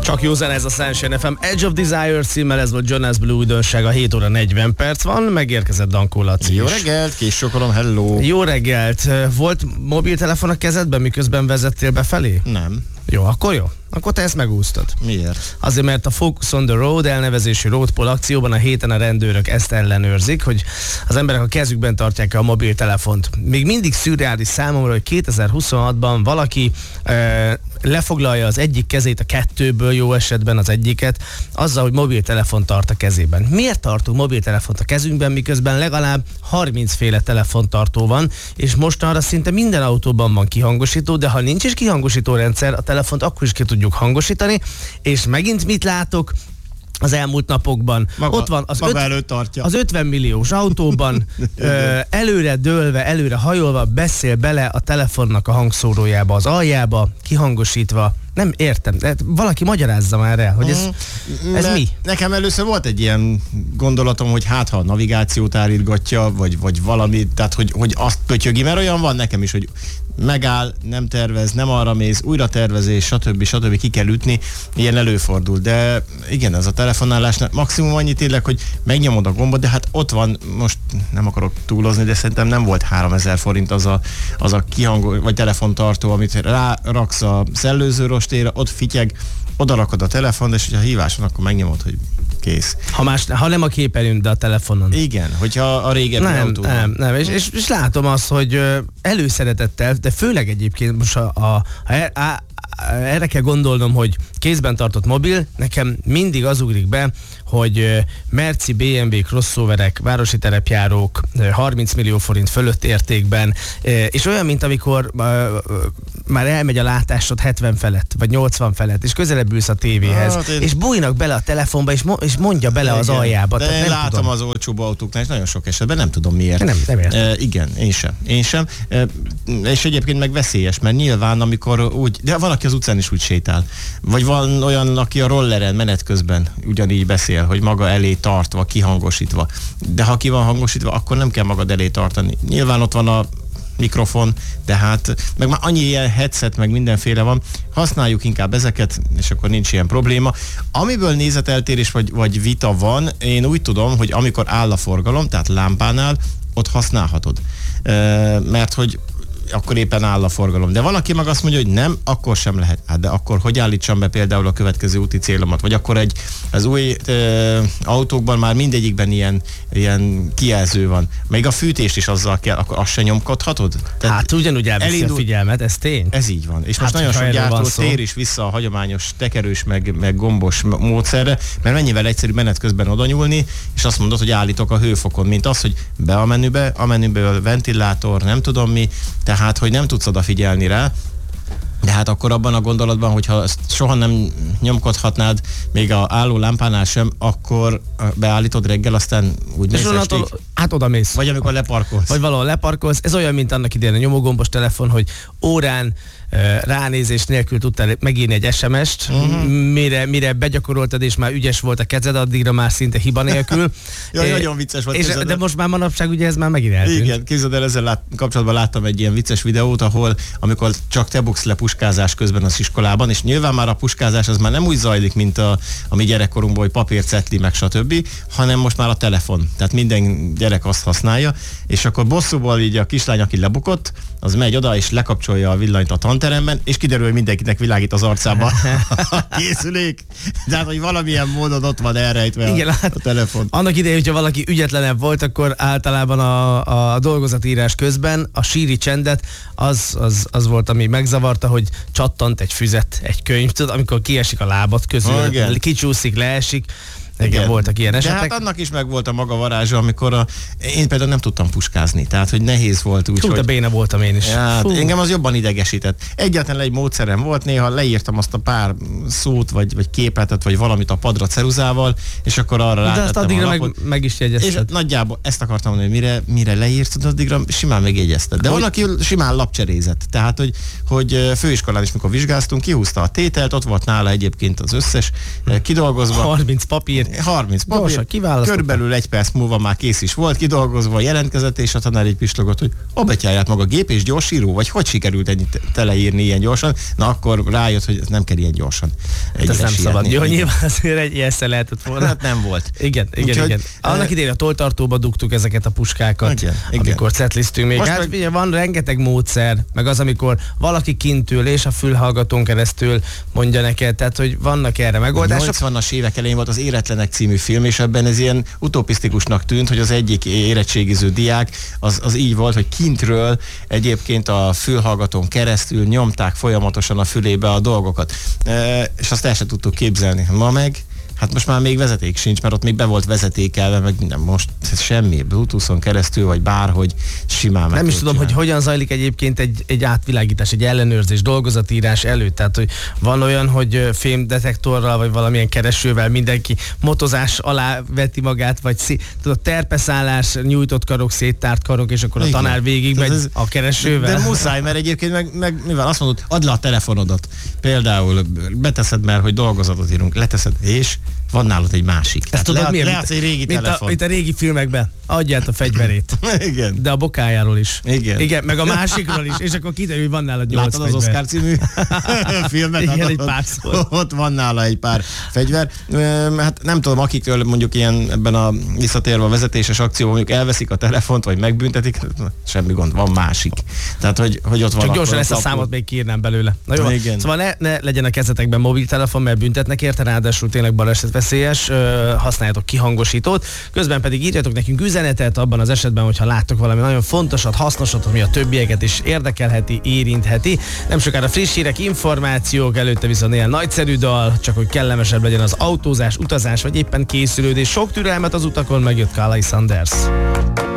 Csak jó zene ez a Sunshine FM. Edge of Desire címmel, ez volt Jonas Blue újdonsága, 7 óra 40 perc van, megérkezett Dankó Laci. Jó reggelt, Késsokolom, hello. Jó reggelt. Volt mobiltelefon a kezedben, miközben vezettél befelé? Nem. Jó, akkor jó. Akkor te ezt megúsztad. Miért? Azért, mert a Focus on the Road elnevezésű roadpol akcióban a héten a rendőrök ezt ellenőrzik, hogy az emberek a kezükben tartják a mobiltelefont. Még mindig szürreális számomra, hogy 2026-ban valaki lefoglalja az egyik kezét a kettőből, jó esetben az egyiket, azzal, hogy mobiltelefon tart a kezében. Miért tartunk mobiltelefont a kezünkben, miközben legalább 30 féle telefontartó van, és mostanra szinte minden autóban van kihangosító, de ha nincs is kihangosító rendszer, a telefont akkor is ki tudjuk hangosítani, és megint mit látok? Az elmúlt napokban. Ott van az 50 milliós autóban, előre dőlve, előre hajolva beszél bele a telefonnak a hangszórójába, az aljába, kihangosítva. Nem értem, de valaki magyarázza már el, hogy ez mi? Nekem először volt egy ilyen gondolatom, hogy hát ha a navigációt állítgatja, vagy valami, tehát hogy azt pötyögi, mert olyan van nekem is, hogy megáll, nem tervez, nem arra mész, újra tervezés, stb. Ki kell ütni, ilyen előfordul. De igen, ez a telefonálásnál maximum annyi tényleg, hogy megnyomod a gombot, de hát ott van, most nem akarok túlozni, de szerintem nem volt 3000 forint az a kihangoló, vagy telefontartó, amit ráraksz a szellőző rostéra, ott fityeg, oda rakod a telefon, és hogyha hívás van, akkor megnyomod, hogy kész. Ha nem a képernyőn, de a telefonon. Igen, hogyha a régebbi autó. Nem, és látom azt, hogy előszeretettel, de főleg egyébként most erre kell gondolnom, hogy kézben tartott mobil, nekem mindig az ugrik be, hogy Merci, BMW, crossoverek, városi terepjárók, 30 millió forint fölött értékben, és olyan, mint amikor már elmegy a látásod 70 felett, vagy 80 felett, és közelebb ülsz a tévéhez, és bújnak bele a telefonba, és mondja bele az aljába. De én látom az olcsóbb autóknál, és nagyon sok esetben nem tudom miért. Nem értem. Igen, én sem. És egyébként meg veszélyes, mert nyilván amikor úgy, de van, aki az utcán is úgy sétál. Vagy van olyan, aki a rolleren menet közben ugyanígy beszél, hogy maga elé tartva, kihangosítva. De ha ki van hangosítva, akkor nem kell magad elé tartani. Nyilván ott van a mikrofon, de hát meg már annyi ilyen headset, meg mindenféle van, használjuk inkább ezeket, és akkor nincs ilyen probléma. Amiből nézeteltérés vagy vita van, én úgy tudom, hogy amikor áll a forgalom, tehát lámpánál, ott használhatod. Mert hogy akkor éppen áll a forgalom. De valaki meg azt mondja, hogy nem, akkor sem lehet. Hát de akkor hogy állítsam be például a következő úti célomat? Vagy akkor az új autókban már mindegyikben ilyen kijelző van. Még a fűtést is azzal kell, akkor azt se nyomkodhatod? Tehát hát ugyanúgy elviszi a figyelmet, ez tény. Ez így van. És most nagyon sok gyártó tér is vissza a hagyományos tekerős, meg gombos módszerre, mert mennyivel egyszerűbb menet közben oda nyúlni, és azt mondod, hogy állítok a hőfokon, mint az, hogy be a menüből ventilátor, nem tudom mi, tehát, hogy nem tudsz odafigyelni rá, de hát akkor abban a gondolatban, hogyha ezt soha nem nyomkodhatnád, még a álló lámpánál sem, akkor beállítod reggel, aztán úgy mész estig. Hát oda mész. Vagy amikor leparkolsz. Vagy valahol leparkolsz. Ez olyan, mint annak idején a nyomógombos telefon, hogy órán ránézés nélkül tudtál megírni egy SMS-t, mire begyakoroltad, és már ügyes volt a kezed, addigra már szinte hiba nélkül. Jaj, nagyon vicces volt. De most már manapság ugye ez már megint eltűnt. Igen, képzeld el, ezzel kapcsolatban láttam egy ilyen vicces videót, ahol amikor csak te buksz le puskázás közben az iskolában, és nyilván már a puskázás az már nem úgy zajlik, mint a mi gyerekkorunkban, hogy papír, cetli, meg stb., hanem most már a telefon. Tehát minden gyerek azt használja, és akkor bosszúból így a kislány, aki lebukott, az megy oda, és lekapcsolja a villanyt a tanteremben, és kiderül, hogy mindenkinek világít az arcába a készülék. Tehát, hogy valamilyen módon ott van elrejtve igen, a telefon. Annak idején, hogyha valaki ügyetlenebb volt, akkor általában a dolgozatírás közben a síri csendet az volt, ami megzavarta, hogy csattant egy füzet, egy könyv, tudod, amikor kiesik a lábad közül, kicsúszik, leesik. Igen, voltak ilyen esetek. De hát annak is meg volt a maga varázsa, amikor én például nem tudtam puskázni, tehát hogy nehéz volt úgy, hogy... béna voltam én is. Ja, engem az jobban idegesített. Egyáltalán egy módszerem volt, néha leírtam azt a pár szót, vagy képletet, vagy valamit a padra ceruzával, és akkor arra rátettem. De azt addigra meg is jegyezted. És nagyjából ezt akartam mondani, hogy mire leírtad, addigra simán megjegyezted. De van, aki simán lapcserézett. Tehát, hogy főiskolán is, mikor vizsgáztunk, kihúzta a tételt, ott volt nála egyébként az összes kidolgozva. 30 papír, 30 papír, Gyorsan kiválasztottam. körülbelül 1 perc múlva már kész is volt, kidolgozva, jelentkezett, és a tanár így pislogott, hogy a betyárját maga gép és gyorsíró, vagy hogy sikerült ennyit teleírni ilyen gyorsan? Na akkor rájött, hogy ez nem kell ilyen gyorsan. Ez nem szabad. Jó, nyilván azért egy ilyensze lehetett volna. Hát nem volt. Igen. Annak idején a tolltartóba dugtuk ezeket a puskákat, amikor cetliztünk még. Hát ugye van rengeteg módszer, meg az, amikor valaki kint ül, és a fülhallgatón keresztül mondja neked, tehát hogy vannak erre megoldások. 80-as évek elején volt az Éretlenek című film, és ebben ez ilyen utopisztikusnak tűnt, hogy az egyik érettségiző diák az így volt, hogy kintről egyébként a fülhallgatón keresztül nyomták folyamatosan a fülébe a dolgokat. És azt el sem tudtuk képzelni. Ma meg hát most már még vezeték sincs, mert ott még be volt vezetékelve, meg minden, most semmi, Bluetooth-on keresztül, vagy bárhogy simán. Nem is tudom, hogy hogyan zajlik egyébként egy átvilágítás, egy ellenőrzés, dolgozatírás előtt. Tehát, hogy van olyan, hogy fémdetektorral, vagy valamilyen keresővel mindenki motozás alá veti magát, vagy tudod, terpeszállás, nyújtott karok, széttárt karok, és akkor a tanár végig megy a keresővel. De muszáj, mert egyébként meg mivel azt mondod, add le a telefonodat. Például beteszed, mert, hogy dolgozatot írunk, leteszed, és van nálad egy másik. Ezt tudod, milyen? Egy régi telefon. Mint a régi filmekben. Adját a fegyverét. Igen. De a bokájáról is. Igen. Meg a másikról is. És akkor kiderül, hogy van nálad 8 fegyver. Látod az Oscar című filmet? Igen, egy párszor. Ott van nála egy pár fegyver. Hát nem tudom, akikről mondjuk ilyen ebben a visszatérve a vezetéses akcióban mondjuk elveszik a telefont, vagy megbüntetik, semmi gond, van másik. Tehát, hogy ott van. Csak gyorsan ezt a számot még kiírnám belőle. Na jó, szóval ne legyen a kezetekben mobiltelefon, mert büntetnek érte, ráadásul tényleg balesetveszélyes, használjátok kihangosítót, közben pedig írjatok nekünk üzenetet abban az esetben, hogyha láttok valami nagyon fontosat, hasznosat, ami a többieket is érdekelheti, érintheti. Nem sokára friss hírek, információk, előtte viszont ilyen nagyszerű dal, csak hogy kellemesebb legyen az autózás, utazás, vagy éppen készülődés. Sok türelmet az utakon, megjött Carly Sanders.